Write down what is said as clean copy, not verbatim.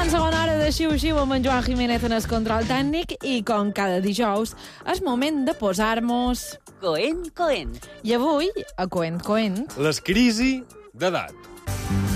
Començant segona hora de Xiu-Xiu amb en Joan Jiménez en el control tècnic i, com cada dijous, és moment de posar-nos... Coent. I avui, a Coent, les crisis d'edat.